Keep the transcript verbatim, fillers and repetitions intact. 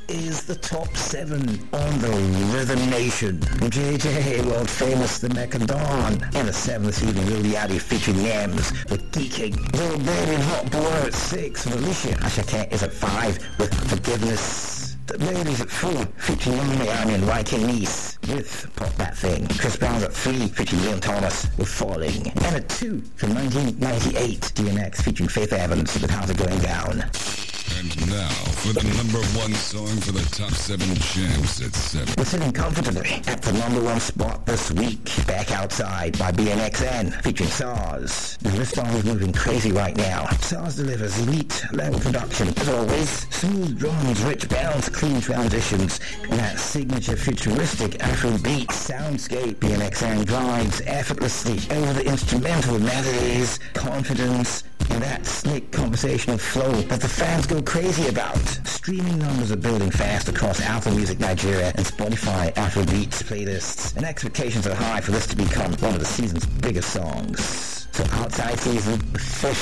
is the top seven on the Rhythm Nation. J J, world famous The Mecca Dawn. And the seventh evening, Lil Yachty featuring Yams with Geeking. Lil Baby and Hot Boy at six with Alicia. Asha Kent is at five with Forgiveness. The Ladies at four, featuring Young Miami and Y K Nice with Pop That Thing. Chris Brown's at three, featuring Leon Thomas with Falling. And at two, from nineteen ninety-eight, D M X featuring Faith Evans with How's It Going Down. And now for the number one song for the top seven jams at seven. We're sitting comfortably at the number one spot this week. Back Outside by B N X N featuring SARS. This song is moving crazy right now. SARS delivers elite level production. As always, smooth drums, rich bounce, clean transitions, and that signature futuristic Afrobeat soundscape. B N X N glides effortlessly over the instrumental melodies, confidence, and that slick conversational flow that the fans go crazy about. Streaming numbers are building fast across Apple Music Nigeria and Spotify Afrobeats playlists, and expectations are high for this to become one of the season's biggest songs. So Outside season officially